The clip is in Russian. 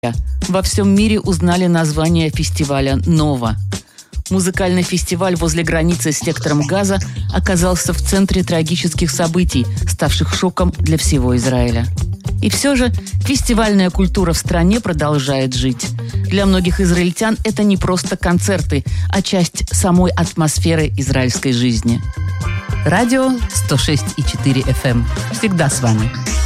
во всем мире узнали название фестиваля «Нова». Музыкальный фестиваль возле границы с сектором Газа оказался в центре трагических событий, ставших шоком для всего Израиля. И все же фестивальная культура в стране продолжает жить. Для многих израильтян это не просто концерты, а часть самой атмосферы израильской жизни. Радио 106,4 FM. Всегда с вами.